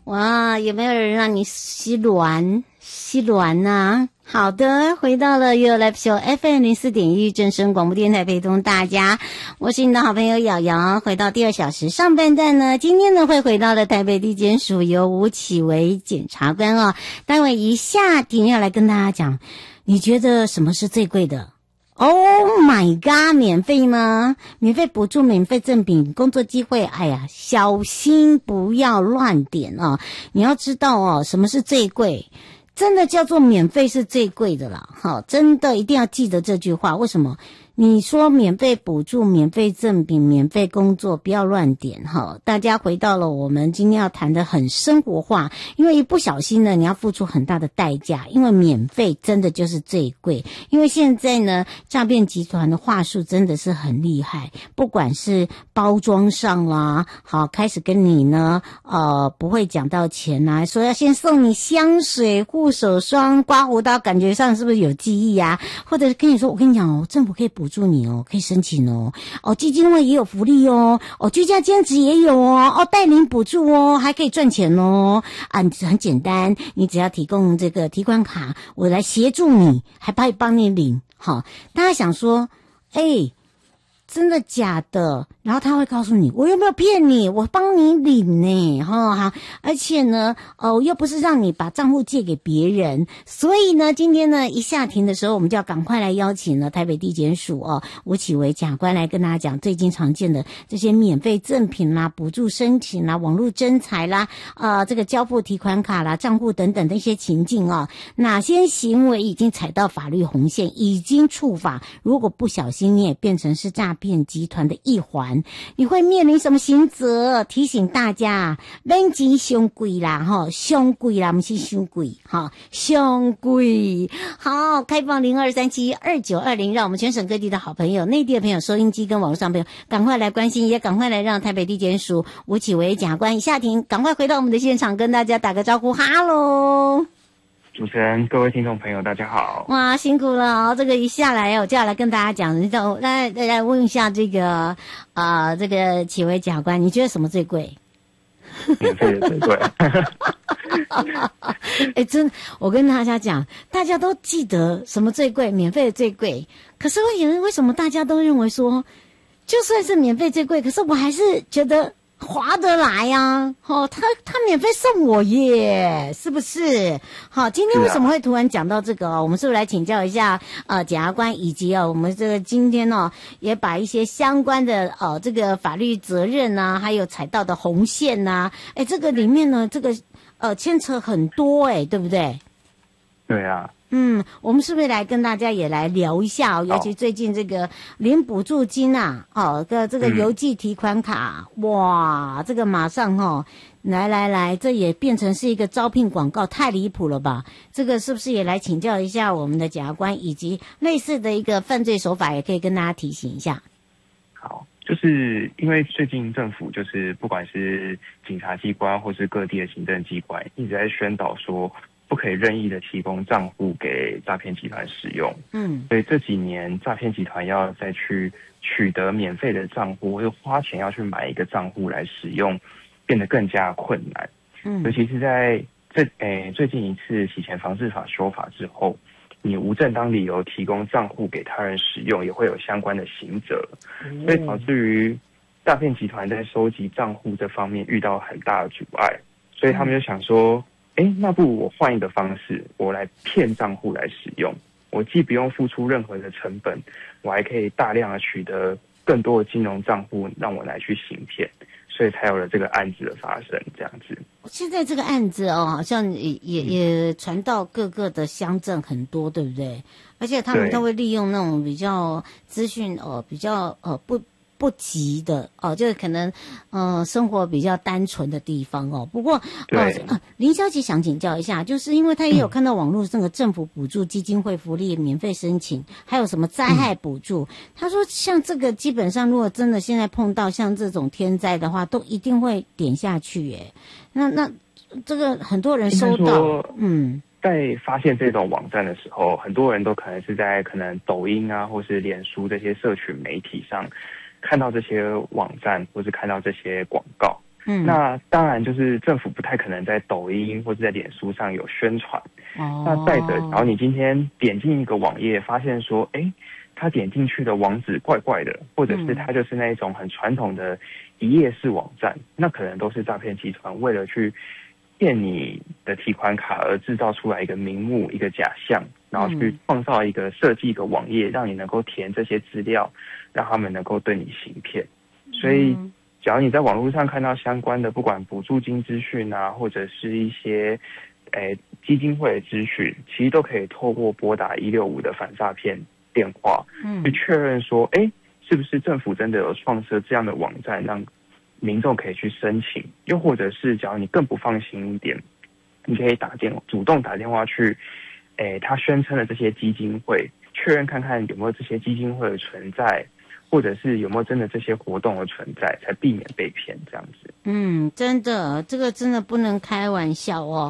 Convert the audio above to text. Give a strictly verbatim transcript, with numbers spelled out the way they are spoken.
哇，有没有人让你吸卵吸卵呢？好的，回到了 You Live Show F M 零四点一正声广播电台，陪同大家，我是你的好朋友瑶瑶。回到第二小时上半段呢，今天呢会回到了台北地检署由吴启维检察官哦，待会一下庭要来跟大家讲，你觉得什么是最贵的？Oh my god， 免费吗？免费补助、免费赠品、工作机会，哎呀，小心不要乱点哦！你要知道哦，什么是最贵？真的叫做免费是最贵的啦，好，真的一定要记得这句话。为什么？你说免费补助、免费赠品、免费工作，不要乱点哈！大家回到了我们今天要谈的很生活化，因为一不小心呢，你要付出很大的代价。因为免费真的就是最贵，因为现在呢，诈骗集团的话术真的是很厉害，不管是包装上啦，好，开始跟你呢，呃，不会讲到钱啊，说要先送你香水、护手霜、刮胡刀，感觉上是不是有记忆啊？或者是跟你说，我跟你讲哦，政府可以补。补助你哦，可以申请哦。哦，基金会也有福利哦。哦，居家兼职也有哦。哦，带领补助哦，还可以赚钱哦。啊，很简单，你只要提供这个提款卡，我来协助你，还帮帮你领。好，大家想说，哎，真的假的？然后他会告诉你，我又没有骗你，我帮你领呢，哈哈，而且呢，哦，又不是让你把账户借给别人，所以呢，今天呢一下庭的时候，我们就要赶快来邀请了台北地检署哦吴启维检察官来跟大家讲最近常见的这些免费赠品啦、补助申请啦、网络征才啦、呃这个交付提款卡啦、账户等等的一些情境哦，哪些行为已经踩到法律红线，已经触法，如果不小心你也变成是诈骗集团的一环。你会面临什么刑责？提醒大家，免钱伤贵啦，哈，伤贵啦，不是伤贵，哈，伤贵。好，开放零二三七二九二零，让我们全省各地的好朋友、内地的朋友、收音机跟网络上朋友，赶快来关心，也赶快来让台北地检署吴启维检察官下庭，赶快回到我们的现场，跟大家打个招呼，哈喽。 主持人，各位听众朋友，大家好！ 哇，辛苦了哦！这个一下来哦，就要来跟大家讲，你等来来问一下这个啊、呃，这个启维检察官，你觉得什么最贵？ 免费的最贵。 哎，真，我跟大家讲，大家都记得什么最贵？免费的最贵。可是为为什么大家都认为说，就算是免费最贵，可是我还是觉得划得来呀、啊，哦，他他免费送我耶，是不是？好，今天为什么会突然讲到这个、哦？我们是不是来请教一下呃检察官，以及哦我们这个今天哦也把一些相关的呃这个法律责任啊，还有踩到的红线呐、啊，哎，这个里面呢这个呃牵扯很多哎，对不对？ 对啊。 嗯，我们是不是来跟大家也来聊一下、哦？尤其最近这个领补助金啊，哦，个这个邮寄提款卡，嗯、哇，这个马上哦，来来来，这也变成是一个招聘广告，太离谱了吧？这个是不是也来请教一下我们的检察官，以及类似的一个犯罪手法，也可以跟大家提醒一下？ 好，就是因为最近政府就是不管是警察机关或是各地的行政机关，一直在宣导说，不可以任意的提供账户给诈骗集团使用。嗯，所以这几年诈骗集团要再去取得免费的账户，或者花钱要去买一个账户来使用，变得更加困难。嗯，尤其是在这诶最近一次洗钱防治法修法之后，你无正当理由提供账户给他人使用，也会有相关的刑责，嗯、所以导致于诈骗集团在收集账户这方面遇到很大的阻碍，所以他们就想说。哎，那不如我换一个方式，我来骗账户来使用。我既不用付出任何的成本，我还可以大量的取得更多的金融账户，让我来去行骗，所以才有了这个案子的发生。这样子， 现在这个案子哦，好像也也也传到各个的乡镇很多，对不对？而且他们都会利用那种比较资讯哦，比较呃不。不急的哦，就是可能，呃，生活比较单纯的地方哦。不过，呃，呃林小姐想请教一下，就是因为她也有看到网络这个政府补助基金会福利免费申请，还有什么灾害补助。她说，像这个基本上，如果真的现在碰到像这种天灾的话，都一定会点下去耶。那那这个很多人收到，嗯。 在发现这种网站的时候，很多人都可能是在可能抖音啊，或是脸书这些社群媒体上看到这些网站，或是看到这些广告， 嗯， 那当然就是政府不太可能在抖音或者在脸书上有宣传。 哦， 那再者，然后你今天点进一个网页，发现说，哎，他点进去的网址怪怪的，或者是他就是那一种很传统的一页式网站，嗯、那可能都是诈骗集团为了去骗你的提款卡而制造出来一个名目、一个假象，然后去创造一个设计一个网页，让你能够填这些资料，让他们能够对你行骗。所以，假如你在网络上看到相关的，不管补助金资讯啊，或者是一些诶基金会的资讯，其实都可以透过拨打一六五的反诈骗电话，嗯，去确认说，哎，是不是政府真的有创设这样的网站，让民众可以去申请？又或者是，假如你更不放心一点，你可以打电主动打电话去，诶，他宣称的这些基金会，确认看看有没有这些基金会的存在。或者是有没有真的这些活动的存在，才避免被骗这样子。 嗯，真的，这个真的不能开玩笑哦。